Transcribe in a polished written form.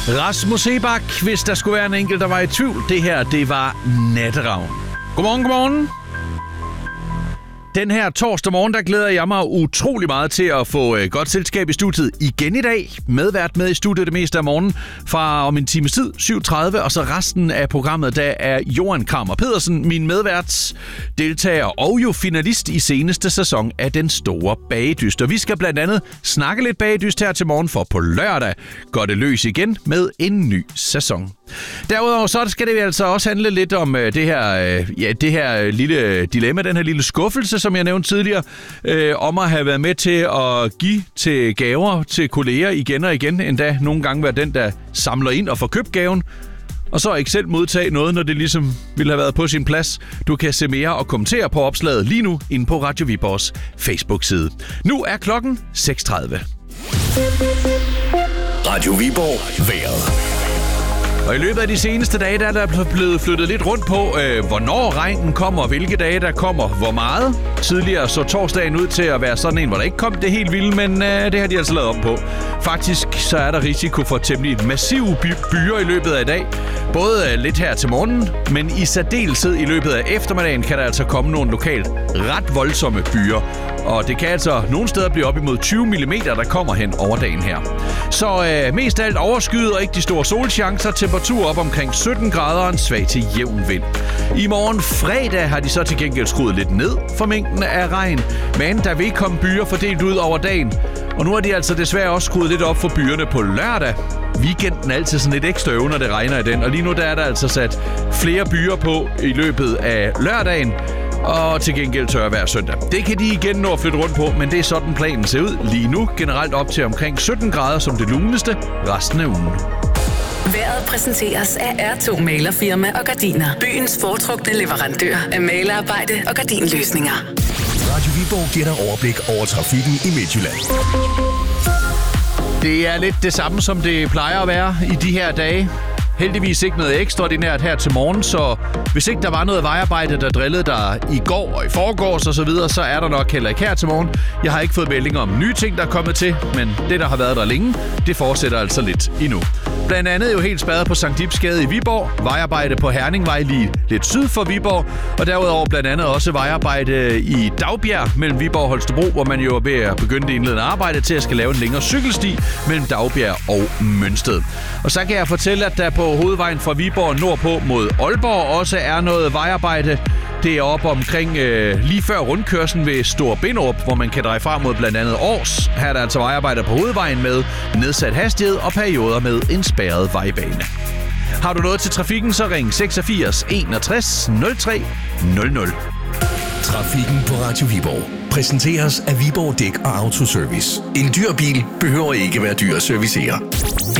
Rasmus Sebak, hvis der skulle være en enkelt, der var i tvivl. Det her, det var Natteravn. Godmorgen. Den her torsdag morgen, der glæder jeg mig utrolig meget til at få godt selskab i studiet igen i dag. Medvært med i studiet det meste af morgenen fra om en times tid, 7:30, og så resten af programmet, der er Johan Kramer Pedersen, min medvært, deltager og jo finalist i seneste sæson af Den Store Bagedyst. Og vi skal blandt andet snakke lidt bagedyst her til morgen, for på lørdag går det løs igen med en ny sæson. Derudover så skal det altså også handle lidt om det her lille dilemma, den her lille skuffelse, som jeg nævnte tidligere, om at have været med til at give til gaver til kolleger igen og igen, endda nogle gange være den, der samler ind og får købt gaven, og så ikke selv modtage noget, når det ligesom ville have været på sin plads. Du kan se mere og kommentere på opslaget lige nu inde på Radio Viborgs Facebook-side. Nu er klokken 6:30. Radio Viborg vejret. Og i løbet af de seneste dage, der er der blevet flyttet lidt rundt på, hvornår regnen kommer, og hvilke dage der kommer, hvor meget. Tidligere så torsdagen ud til at være sådan en, hvor der ikke kom det helt vildt, men det har de altså lavet om på. Faktisk så er der risiko for temmelig massive byer i løbet af i dag. Både lidt her til morgenen, men i særdeleshed i løbet af eftermiddagen kan der altså komme nogle lokalt ret voldsomme byer. Og det kan altså nogle steder blive op imod 20 mm, der kommer hen over dagen her. Så mest af alt overskyet og ikke de store solchancer. Temperatur op omkring 17 grader og en svag til jævn vind. I morgen fredag har de så til gengæld skruet lidt ned for mængden af regn. Men der vil komme byer fordelt ud over dagen. Og nu har de altså desværre også skruet lidt op for byerne på lørdag. Weekenden er altid sådan lidt ekstra øv, når det regner i den. Og lige nu der er der altså sat flere byer på i løbet af lørdagen. Og til gengæld tør hver søndag. Det kan de igen nå at flytte rundt på, men det er sådan planen ser ud lige nu. Generelt op til omkring 17 grader som det luneste resten af ugen. Vejret præsenteres af R2 Malerfirma og Gardiner. Byens foretrukne leverandør af malerarbejde og gardinløsninger. Radio Viborg giver dig overblik over trafikken i Midtjylland. Det er lidt det samme, som det plejer at være i de her dage. Heldigvis ikke noget ekstraordinært her til morgen, så hvis ikke der var noget vejarbejde, der drillede der i går og i forgårs og så videre, så er der nok heller ikke her til morgen. Jeg har ikke fået meldinger om nye ting, der er kommet til, men det, der har været der længe, det fortsætter altså lidt endnu. Blandt andet jo helt spadet på Sankt Ibsgade i Viborg, vejarbejde på Herningvej lige lidt syd for Viborg, og derudover blandt andet også vejarbejde i Dagbjerg mellem Viborg og Holstebro, hvor man jo er ved at begynde det indledende arbejde til at skal lave en længere cykelsti mellem Dagbjerg og Mønsted. Og så kan jeg fortælle, at der på hovedvejen fra Viborg nordpå mod Aalborg også er noget vejarbejde. Det er oppe omkring lige før rundkørslen ved Store Binderup, hvor man kan dreje frem mod blandt andet Aars. Her er der altså vejarbejder på hovedvejen med nedsat hastighed og perioder med en spærret vejbane. Har du noget til trafikken, så ring 86 61 03 00. Trafikken på Radio Viborg præsenteres af Viborg Dæk og Autoservice. En dyr bil behøver ikke være dyr at servicere.